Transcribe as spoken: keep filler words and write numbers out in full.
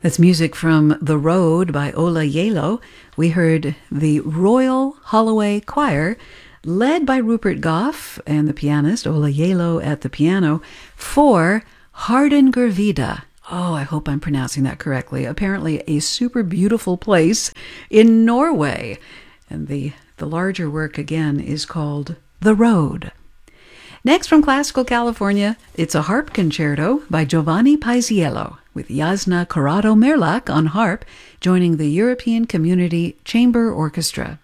That's music from The Road by Ola Yelo. We heard the Royal Holloway Choir, led by Rupert Goff and the pianist Ola Yelo at the piano, for Hardangervidda. Oh, I hope I'm pronouncing that correctly. Apparently a super beautiful place in Norway. And the, the larger work, again, is called The Road. Next, from classical California, it's a harp concerto by Giovanni Paisiello, with Jasna Corrado Merlak on harp, joining the European Community Chamber Orchestra.